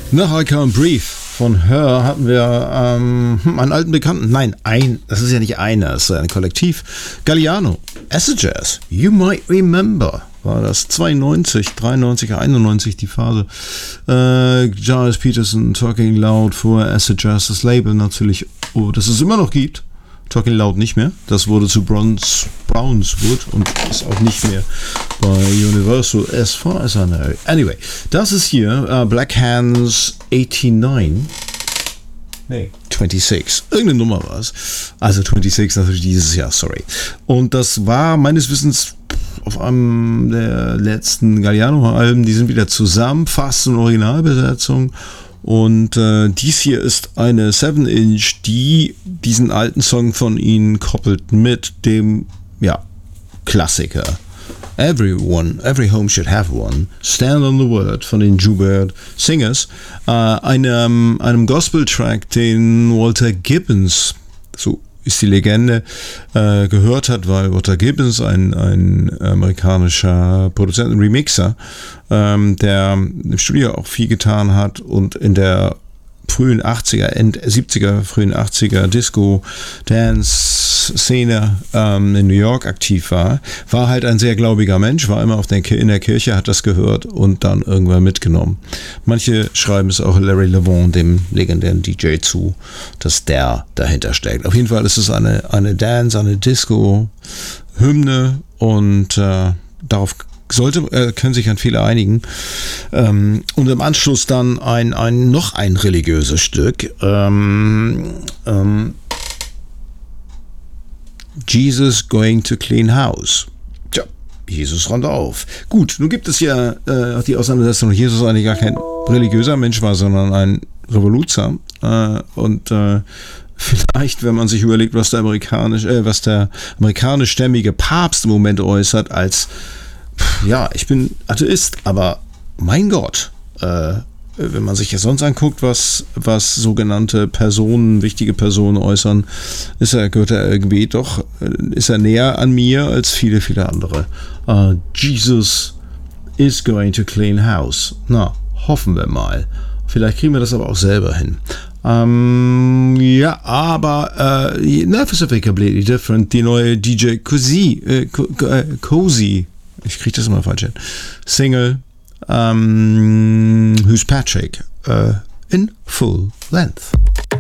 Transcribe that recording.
Nach I Can't Breathe von Her hatten wir einen alten Bekannten. Nein, das ist ja nicht einer, das ist ein Kollektiv. Galliano, Acid Jazz, You Might Remember. War das 92, 93, 91 die Phase. Giles Peterson, Talking Loud, vorher Acid Jazz, das Label natürlich, das es immer noch gibt. Talking Loud nicht mehr. Das wurde zu Brownswood und ist auch nicht mehr bei Universal as far as I know. Anyway, das ist hier Black Hands 89. Nee, 26. Irgendeine Nummer war es. Also 26 natürlich dieses Jahr, sorry. Und das war meines Wissens auf einem der letzten Galliano-Alben. Die sind wieder zusammen, fast in Originalbesetzung. Und dies hier ist eine 7-Inch, die diesen alten Song von ihnen koppelt mit dem Klassiker. Every Home Should Have One, Stand on the Word von den Joubert Singers, einem Gospel-Track, den Walter Gibbons, so ist die Legende, gehört hat, weil Walter Gibbons, ein amerikanischer Produzent, ein Remixer, der im Studio auch viel getan hat und in der frühen 80er, End 70er, frühen 80er Disco-Dance-Szene in New York aktiv war halt ein sehr gläubiger Mensch, war immer in der Kirche, hat das gehört und dann irgendwann mitgenommen. Manche schreiben es auch Larry Levon, dem legendären DJ, zu, dass der dahinter steckt. Auf jeden Fall ist es eine Dance, eine Disco-Hymne und darauf können sich an viele einigen. Und im Anschluss dann noch ein religiöses Stück. Jesus Going to Clean House. Tja, Jesus räumt auf. Gut, nun gibt es ja die Auseinandersetzung, dass Jesus eigentlich gar kein religiöser Mensch war, sondern ein Revoluzer. Und vielleicht, wenn man sich überlegt, was der amerikanischstämmige Papst im Moment äußert, als ich bin Atheist, aber mein Gott, wenn man sich ja sonst anguckt, was sogenannte Personen, wichtige Personen äußern, ist er näher an mir als viele, viele andere. Jesus is going to clean house. Na, hoffen wir mal. Vielleicht kriegen wir das aber auch selber hin. Pacific completely different. Die neue DJ Cozy, ich kriege das immer falsch hin, Single, Who's Patrick, in full length.